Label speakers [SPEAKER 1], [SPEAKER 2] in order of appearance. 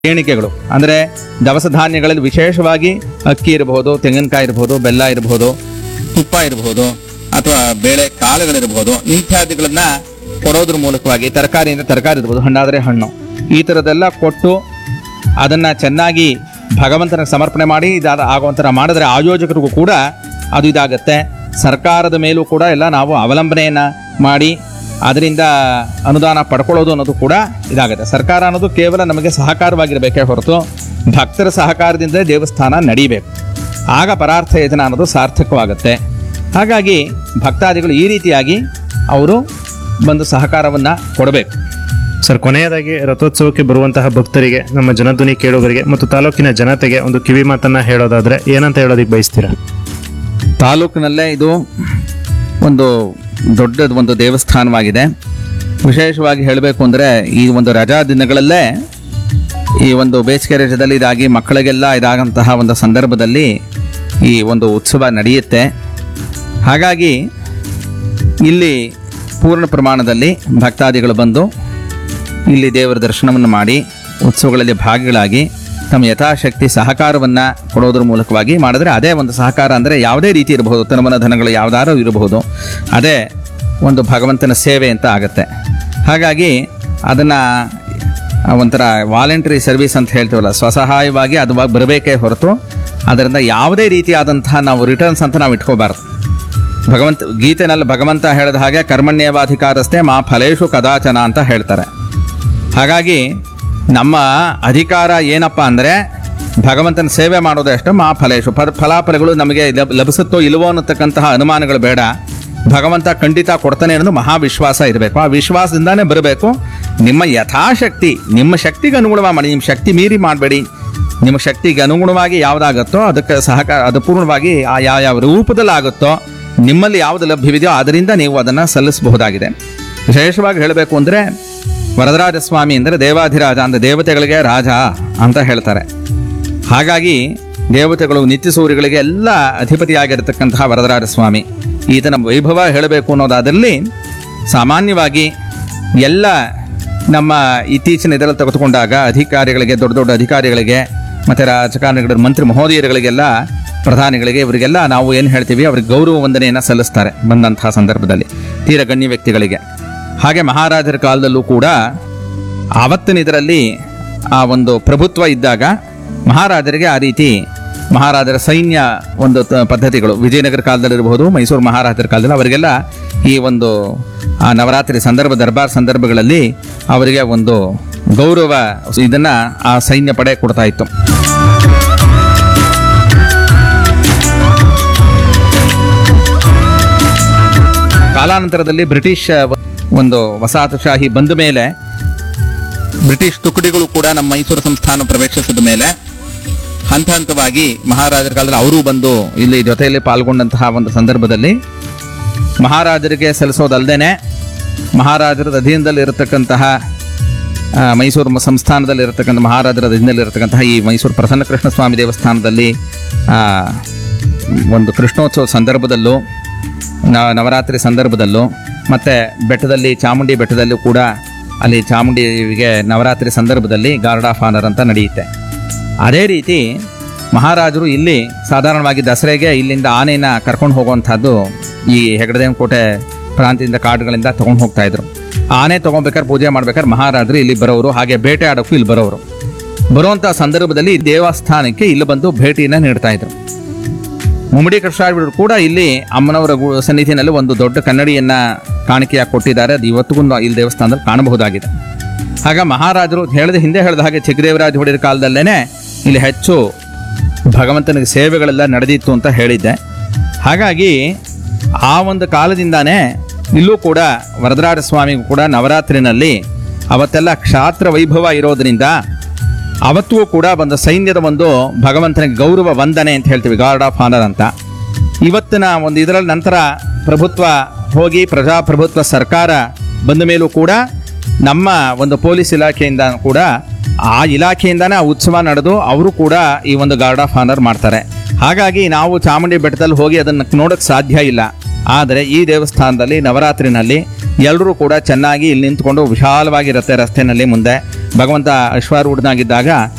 [SPEAKER 1] ಎಣಿಕೆಗಳು ಅಂದರೆ ದವಸ ಧಾನ್ಯಗಳಲ್ಲಿ ವಿಶೇಷವಾಗಿ ಅಕ್ಕಿ ಇರಬಹುದು, ತೆಂಗಿನಕಾಯಿ ಇರಬಹುದು, ಬೆಲ್ಲ ಇರಬಹುದು, ತುಪ್ಪ ಇರಬಹುದು ಅಥವಾ ಬೇಳೆ ಕಾಳುಗಳಿರಬಹುದು, ಇತ್ಯಾದಿಗಳನ್ನ ಕೊಡೋದ್ರ ಮೂಲಕವಾಗಿ ತರಕಾರಿಯಿಂದ ತರಕಾರಿ ಇರ್ಬೋದು, ಹಣ್ಣಾದರೆ ಹಣ್ಣು, ಈ ಥರದ್ದೆಲ್ಲ ಕೊಟ್ಟು ಅದನ್ನು ಚೆನ್ನಾಗಿ ಭಗವಂತನ ಸಮರ್ಪಣೆ ಮಾಡಿ ಇದಾದ ಆಗುವಂಥರ ಮಾಡಿದ್ರೆ ಆಯೋಜಕರಿಗೂ ಕೂಡ ಅದು ಇದಾಗತ್ತೆ. ಸರ್ಕಾರದ ಮೇಲೂ ಕೂಡ ಎಲ್ಲ ನಾವು ಅವಲಂಬನೆಯನ್ನು ಮಾಡಿ ಅದರಿಂದ ಅನುದಾನ ಪಡ್ಕೊಳ್ಳೋದು ಅನ್ನೋದು ಕೂಡ ಇದಾಗುತ್ತೆ. ಸರ್ಕಾರ ಅನ್ನೋದು ಕೇವಲ ನಮಗೆ ಸಹಕಾರವಾಗಿರಬೇಕೇ ಹೊರತು ಭಕ್ತರ ಸಹಕಾರದಿಂದ ದೇವಸ್ಥಾನ ನಡೀಬೇಕು. ಆಗ ಪರಾರ್ಥ ಯೋಜನೆ ಅನ್ನೋದು ಸಾರ್ಥಕವಾಗುತ್ತೆ. ಹಾಗಾಗಿ ಭಕ್ತಾದಿಗಳು ಈ ರೀತಿಯಾಗಿ ಅವರು ಬಂದು ಸಹಕಾರವನ್ನು ಕೊಡಬೇಕು.
[SPEAKER 2] ಸರ್, ಕೊನೆಯದಾಗಿ ರಥೋತ್ಸವಕ್ಕೆ ಬರುವಂತಹ ಭಕ್ತರಿಗೆ, ನಮ್ಮ ಜನಧ್ವನಿ ಕೇಳುಗರಿಗೆ ಮತ್ತು ತಾಲೂಕಿನ ಜನತೆಗೆ ಒಂದು ಕಿವಿ ಮಾತನ್ನ ಹೇಳೋದಾದ್ರೆ ಏನಂತ ಹೇಳೋದಕ್ಕೆ ಬಯಸ್ತೀರಾ?
[SPEAKER 1] ತಾಲೂಕಿನಲ್ಲೇ ಇದು ಒಂದು ದೊಡ್ಡದು ಒಂದು ದೇವಸ್ಥಾನವಾಗಿದೆ. ವಿಶೇಷವಾಗಿ ಹೇಳಬೇಕು ಅಂದರೆ ಈ ಒಂದು ರಜಾ ದಿನಗಳಲ್ಲೇ ಈ ಒಂದು ಬೇಸಿಗೆ ರಜದಲ್ಲಿ ಇದಾಗಿ ಮಕ್ಕಳಿಗೆಲ್ಲ ಇದಾಗಂತಹ ಒಂದು ಸಂದರ್ಭದಲ್ಲಿ ಈ ಒಂದು ಉತ್ಸವ ನಡೆಯುತ್ತೆ. ಹಾಗಾಗಿ ಇಲ್ಲಿ ಪೂರ್ಣ ಪ್ರಮಾಣದಲ್ಲಿ ಭಕ್ತಾದಿಗಳು ಬಂದು ಇಲ್ಲಿ ದೇವರ ದರ್ಶನವನ್ನು ಮಾಡಿ ಉತ್ಸವಗಳಲ್ಲಿ ಭಾಗಿಗಳಾಗಿ ತಮ್ಮ ಯಥಾಶಕ್ತಿ ಸಹಕಾರವನ್ನು ಕೊಡೋದ್ರ ಮೂಲಕವಾಗಿ ಮಾಡಿದ್ರೆ ಅದೇ ಒಂದು ಸಹಕಾರ. ಅಂದರೆ ಯಾವುದೇ ರೀತಿ ಇರಬಹುದು, ತನುಮನ ಧನಗಳು ಯಾವುದಾದ್ರೂ ಇರಬಹುದು, ಅದೇ ಒಂದು ಭಗವಂತನ ಸೇವೆ ಅಂತ ಆಗುತ್ತೆ. ಹಾಗಾಗಿ ಅದನ್ನು ಒಂಥರ ವಾಲಂಟರಿ ಸರ್ವಿಸ್ ಅಂತ ಹೇಳ್ತೀವಲ್ಲ, ಸ್ವಸಹಾಯವಾಗಿ ಅದು ಬರಬೇಕೇ ಹೊರತು ಅದರಿಂದ ಯಾವುದೇ ರೀತಿಯಾದಂತಹ ನಾವು ರಿಟರ್ನ್ಸ್ ಅಂತ ನಾವು ಇಟ್ಕೋಬಾರ್ದು. ಗೀತೆನಲ್ಲಿ ಭಗವಂತ ಹೇಳಿದ ಹಾಗೆ ಕರ್ಮಣ್ಯೇವಾಧಿಕಾರಸ್ಥೆ ಮಾ ಫಲೇಶು ಕದಾಚನ ಅಂತ ಹೇಳ್ತಾರೆ. ಹಾಗಾಗಿ ನಮ್ಮ ಅಧಿಕಾರ ಏನಪ್ಪ ಅಂದರೆ ಭಗವಂತನ ಸೇವೆ ಮಾಡೋದೇ ಅಷ್ಟೇ. ಮಾ ಫಲೇಶು ಫಲಾಫಲಗಳು ನಮಗೆ ಲಭಿಸುತ್ತೋ ಇಲ್ವೋ ಅನ್ನತಕ್ಕಂತಹ ಅನುಮಾನಗಳು ಬೇಡ. ಭಗವಂತ ಖಂಡಿತ ಕೊಡ್ತಾನೆ ಅನ್ನೋದು ಮಹಾವಿಶ್ವಾಸ ಇರಬೇಕು. ಆ ವಿಶ್ವಾಸದಿಂದಾನೇ ಬರಬೇಕು. ನಿಮ್ಮ ಯಥಾಶಕ್ತಿ, ನಿಮ್ಮ ಶಕ್ತಿಗೆ ಅನುಗುಣವಾಗಿ ಮಾಡಿ, ನಿಮ್ಮ ಶಕ್ತಿ ಮೀರಿ ಮಾಡಬೇಡಿ. ನಿಮ್ಮ ಶಕ್ತಿಗೆ ಅನುಗುಣವಾಗಿ ಯಾವುದಾಗುತ್ತೋ ಅದಕ್ಕೆ ಸಹಕಾರ, ಅದು ಪೂರ್ಣವಾಗಿ ಆ ಯಾವ ರೂಪದಲ್ಲಿ ಆಗುತ್ತೋ, ನಿಮ್ಮಲ್ಲಿ ಯಾವುದು ಲಭ್ಯವಿದೆಯೋ ಅದರಿಂದ ನೀವು ಅದನ್ನು ಸಲ್ಲಿಸಬಹುದಾಗಿದೆ. ವಿಶೇಷವಾಗಿ ಹೇಳಬೇಕು ಅಂದರೆ ವರದರಾಜ ಸ್ವಾಮಿ ಅಂದರೆ ದೇವಾಧಿರಾಜ, ಅಂದರೆ ದೇವತೆಗಳಿಗೆ ರಾಜ ಅಂತ ಹೇಳ್ತಾರೆ. ಹಾಗಾಗಿ ದೇವತೆಗಳು ನಿತ್ಯ ಸೂರ್ಯಗಳಿಗೆ ಎಲ್ಲ ಅಧಿಪತಿಯಾಗಿರತಕ್ಕಂತಹ ವರದರಾಜ ಸ್ವಾಮಿ ಈತನ ವೈಭವ ಹೇಳಬೇಕು ಅನ್ನೋದಾದಲ್ಲಿ ಸಾಮಾನ್ಯವಾಗಿ ಎಲ್ಲ ನಮ್ಮ ಇತ್ತೀಚಿನ ಇದರಲ್ಲಿ ತೆಗೆದುಕೊಂಡಾಗ ಅಧಿಕಾರಿಗಳಿಗೆ, ದೊಡ್ಡ ದೊಡ್ಡ ಅಧಿಕಾರಿಗಳಿಗೆ ಮತ್ತು ರಾಜಕಾರಣಿಗಳ ಮಂತ್ರಿ ಮಹೋದಯರುಗಳಿಗೆಲ್ಲ, ಪ್ರಧಾನಿಗಳಿಗೆ, ಇವರಿಗೆಲ್ಲ ನಾವು ಏನು ಹೇಳ್ತೀವಿ, ಅವ್ರಿಗೆ ಗೌರವ ವಂದನೆಯನ್ನು ಸಲ್ಲಿಸ್ತಾರೆ ಬಂದಂತಹ ಸಂದರ್ಭದಲ್ಲಿ ತೀರ ಗಣ್ಯ ವ್ಯಕ್ತಿಗಳಿಗೆ. ಹಾಗೆ ಮಹಾರಾಜರ ಕಾಲದಲ್ಲೂ ಕೂಡ ಆವತ್ತಿನ ಇದರಲ್ಲಿ ಆ ಒಂದು ಪ್ರಭುತ್ವ ಇದ್ದಾಗ ಮಹಾರಾಜರಿಗೆ ಆ ರೀತಿ ಮಹಾರಾಜರ ಸೈನ್ಯ ಒಂದು ಪದ್ಧತಿಗಳು ವಿಜಯನಗರ ಕಾಲದಲ್ಲಿರಬಹುದು, ಮೈಸೂರು ಮಹಾರಾಜರ ಕಾಲದಲ್ಲಿ ಅವರಿಗೆಲ್ಲ ಈ ಒಂದು ಆ ನವರಾತ್ರಿ ಸಂದರ್ಭ, ದರ್ಬಾರ್ ಸಂದರ್ಭಗಳಲ್ಲಿ ಅವರಿಗೆ ಒಂದು ಗೌರವ ಇದನ್ನು ಆ ಸೈನ್ಯ ಪಡೆ ಕೊಡ್ತಾ ಇತ್ತು. ಕಾಲಾನಂತರದಲ್ಲಿ ಬ್ರಿಟಿಷ್ ಒಂದು ವಸಾಹತುಶಾಹಿ ಬಂದ ಮೇಲೆ ಬ್ರಿಟಿಷ್ ತುಕಡಿಗಳು ಕೂಡ ನಮ್ಮ ಮೈಸೂರು ಸಂಸ್ಥಾನ ಪ್ರವೇಶಿಸಿದ ಮೇಲೆ ಹಂತ ಹಂತವಾಗಿ ಮಹಾರಾಜರ ಕಾಲದಲ್ಲಿ ಅವರೂ ಬಂದು ಇಲ್ಲಿ ಜೊತೆಯಲ್ಲಿ ಪಾಲ್ಗೊಂಡಂತಹ ಒಂದು ಸಂದರ್ಭದಲ್ಲಿ ಮಹಾರಾಜರಿಗೆ ಸಲ್ಲಿಸೋದಲ್ಲದೆ ಮಹಾರಾಜರ ಅಧೀನದಲ್ಲಿ ಇರತಕ್ಕಂತಹ ಮೈಸೂರು ಸಂಸ್ಥಾನದಲ್ಲಿ ಇರತಕ್ಕಂಥ ಮಹಾರಾಜರ ಅಧೀನದಲ್ಲಿ ಇರತಕ್ಕಂತಹ ಈ ಮೈಸೂರು ಪ್ರಸನ್ನಕೃಷ್ಣ ಸ್ವಾಮಿ ದೇವಸ್ಥಾನದಲ್ಲಿ ಒಂದು ಕೃಷ್ಣೋತ್ಸವ ಸಂದರ್ಭದಲ್ಲೂ, ನವರಾತ್ರಿ ಸಂದರ್ಭದಲ್ಲೂ, ಮತ್ತು ಬೆಟ್ಟದಲ್ಲಿ ಚಾಮುಂಡಿ ಬೆಟ್ಟದಲ್ಲೂ ಕೂಡ ಅಲ್ಲಿ ಚಾಮುಂಡಿಗೆ ನವರಾತ್ರಿ ಸಂದರ್ಭದಲ್ಲಿ ಗಾರ್ಡ್ ಆಫ್ ಆನರ್ ಅಂತ ನಡೆಯುತ್ತೆ. ಅದೇ ರೀತಿ ಮಹಾರಾಜರು ಇಲ್ಲಿ ಸಾಧಾರಣವಾಗಿ ದಸರೆಗೆ ಇಲ್ಲಿಂದ ಆನೆನ ಕರ್ಕೊಂಡು ಹೋಗುವಂಥದ್ದು ಈ ಹೆಗಡದೇವನ ಕೋಟೆ ಪ್ರಾಂತ್ಯದಿಂದ ಕಾಡುಗಳಿಂದ ತೊಗೊಂಡು ಹೋಗ್ತಾಯಿದ್ರು. ಆನೆ ತೊಗೊಬೇಕಾದ್ರೆ ಪೂಜೆ ಮಾಡ್ಬೇಕಾದ್ರೆ ಮಹಾರಾಜರು ಇಲ್ಲಿ ಬರೋರು, ಹಾಗೆ ಬೇಟೆ ಆಡೋಕ್ಕೂ ಇಲ್ಲಿ ಬರೋರು. ಬರುವಂಥ ಸಂದರ್ಭದಲ್ಲಿ ದೇವಸ್ಥಾನಕ್ಕೆ ಇಲ್ಲಿ ಬಂದು ಭೇಟಿಯನ್ನು ನೀಡ್ತಾಯಿದ್ರು. ಮುಮ್ಮಡಿ ಕೃಷ್ಣಾರ್ಬಿಡರು ಕೂಡ ಇಲ್ಲಿ ಅಮ್ಮನವರ ಸನ್ನಿಧಿನಲ್ಲಿ ಒಂದು ದೊಡ್ಡ ಕನ್ನಡಿಯನ್ನು ಕಾಣಿಕೆಯಾಗಿ ಕೊಟ್ಟಿದ್ದಾರೆ. ಅದು ಇವತ್ತಿಗೂ ಇಲ್ಲಿ ದೇವಸ್ಥಾನದಲ್ಲಿ ಕಾಣಬಹುದಾಗಿದೆ. ಆಗ ಮಹಾರಾಜರು ಹಿಂದೆ ಹೇಳಿದ ಹಾಗೆ ಚಿಕ್ಕದೇವರಾಜ ಒಡೆಯರ ಕಾಲದಲ್ಲೇ ಇಲ್ಲಿ ಹೆಚ್ಚು ಭಗವಂತನಿಗೆ ಸೇವೆಗಳೆಲ್ಲ ನಡೆದಿತ್ತು ಅಂತ ಹೇಳಿದ್ದೆ. ಹಾಗಾಗಿ ಆ ಒಂದು ಕಾಲದಿಂದಾನೇ ಇಲ್ಲೂ ಕೂಡ ವರದರಾಜ ಸ್ವಾಮಿಗೂ ಕೂಡ ನವರಾತ್ರಿನಲ್ಲಿ ಅವತ್ತೆಲ್ಲ ಕ್ಷಾತ್ರ ವೈಭವ ಇರೋದರಿಂದ ಅವತ್ತಿಗೂ ಕೂಡ ಒಂದು ಸೈನ್ಯದ ಒಂದು ಭಗವಂತನಿಗೆ ಗೌರವ ವಂದನೆ ಅಂತ ಹೇಳ್ತೀವಿ, ಗಾರ್ಡ್ ಆಫ್ ಆನರ್ ಅಂತ. ಇವತ್ತಿನ ಒಂದು ಇದರಲ್ಲಿ ನಂತರ ಪ್ರಭುತ್ವ ಹೋಗಿ ಪ್ರಜಾಪ್ರಭುತ್ವ ಸರ್ಕಾರ ಬಂದ ಮೇಲೂ ಕೂಡ ನಮ್ಮ ಒಂದು ಪೊಲೀಸ್ ಇಲಾಖೆಯಿಂದ ಕೂಡ ಆ ಇಲಾಖೆಯಿಂದಾನೇ ಆ ಉತ್ಸವ ನಡೆದು ಅವರು ಕೂಡ ಈ ಒಂದು ಗಾರ್ಡ್ ಆಫ್ ಆನರ್ ಮಾಡ್ತಾರೆ. ಹಾಗಾಗಿ ನಾವು ಚಾಮುಂಡಿ ಬೆಟ್ಟದಲ್ಲಿ ಹೋಗಿ ಅದನ್ನು ನೋಡೋಕ್ಕೆ ಸಾಧ್ಯ ಇಲ್ಲ. ಆದರೆ ಈ ದೇವಸ್ಥಾನದಲ್ಲಿ ನವರಾತ್ರಿನಲ್ಲಿ ಎಲ್ಲರೂ ಕೂಡ ಚೆನ್ನಾಗಿ ಇಲ್ಲಿ ನಿಂತ್ಕೊಂಡು ವಿಶಾಲವಾಗಿರುತ್ತೆ ರಸ್ತೆಯಲ್ಲಿ ಮುಂದೆ ಭಗವಂತ ಅಶ್ವಾರೂಢನಾಗಿದ್ದಾಗ